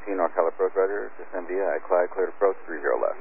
North Tower approach, roger. This MDI, Clyde, cleared approach, 30 left.